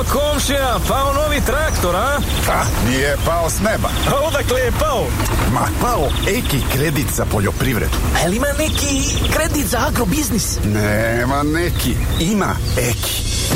komšija, pao novi traktor, a? Nije pao s neba. A odakle je pao? Ma, pao Eki kredit za poljoprivredu. A li ima neki kredit za agrobiznis? Nema neki, ima Eki.